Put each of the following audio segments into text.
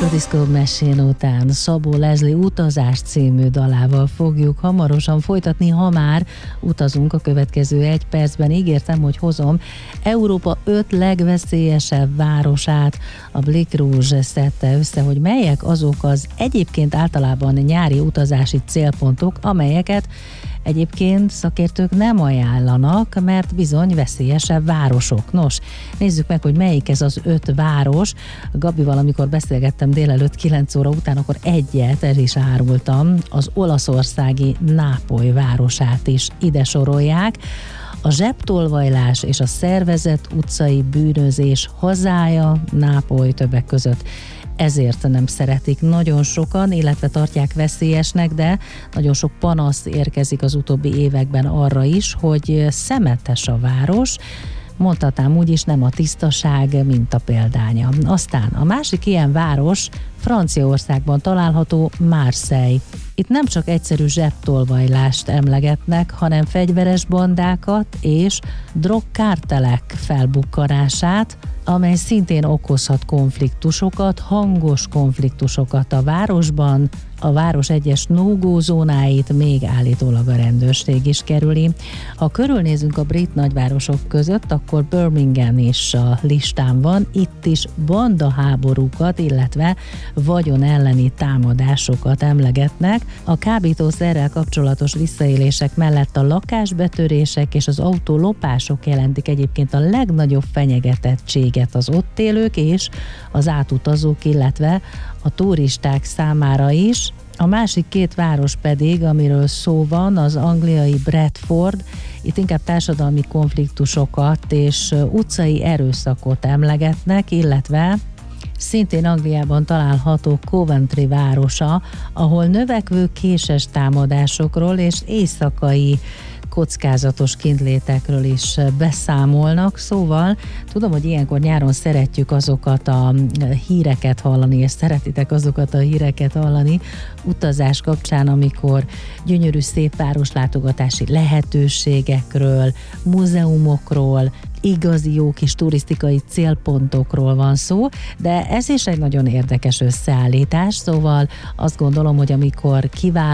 Disco Machine után Szabó Leslie Utazás című dalával fogjuk hamarosan folytatni, ha már utazunk a következő 1 percben. Ígértem, hogy hozom Európa 5 legveszélyesebb városát. A Blick Rouge szedte össze, hogy melyek azok az egyébként általában nyári utazási célpontok, amelyeket egyébként szakértők nem ajánlanak, mert bizony veszélyesebb városok. Nos, nézzük meg, hogy melyik ez az 5 város. Gabival, amikor beszélgettem délelőtt 9 óra után, akkor egyet el is árultam. Az olaszországi Nápoly városát is ide sorolják. A zsebtolvajlás és a szervezett utcai bűnözés hazája Nápoly többek között. Ezért nem szeretik nagyon sokan, illetve tartják veszélyesnek, de nagyon sok panasz érkezik az utóbbi években arra is, hogy szemetes a város, mondhatnám úgy is, nem a tisztaság, mint a példánya. Aztán a másik ilyen város Franciaországban található Marseille. Itt nem csak egyszerű zsebtolvajlást emlegetnek, hanem fegyveres bandákat és drogkártelek felbukkanását, amely szintén okozhat konfliktusokat, hangos konfliktusokat a városban. A város egyes no-go zónáit még állítólag a rendőrség is kerüli. Ha körülnézünk a brit nagyvárosok között, akkor Birmingham is a listán van. Itt is bandaháborúkat, illetve vagyon elleni támadásokat emlegetnek. A kábítószerrel kapcsolatos visszaélések mellett a lakásbetörések és az autólopások jelentik egyébként a legnagyobb fenyegetettséget az ott élők és az átutazók, illetve a turisták számára is. A másik 2 város pedig, amiről szó van, az angliai Bradford. Itt inkább társadalmi konfliktusokat és utcai erőszakot emlegetnek, illetve szintén Angliában található Coventry városa, ahol növekvő késes támadásokról és éjszakai kockázatos kintlétekről is beszámolnak, szóval tudom, hogy ilyenkor nyáron szeretjük azokat a híreket hallani, és szeretitek azokat a híreket hallani utazás kapcsán, amikor gyönyörű szép városlátogatási lehetőségekről, múzeumokról, igazi jó kis turisztikai célpontokról van szó, de ez is egy nagyon érdekes összeállítás, szóval azt gondolom, hogy amikor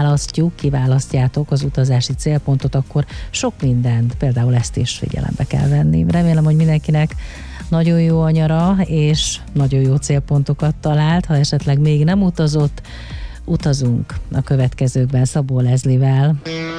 kiválasztjátok az utazási célpontot, akkor sok mindent, például ezt is figyelembe kell venni. Remélem, hogy mindenkinek nagyon jó a nyara, és nagyon jó célpontokat talált. Ha esetleg még nem utazott, utazunk a következőkben Szabó Leslie-vel.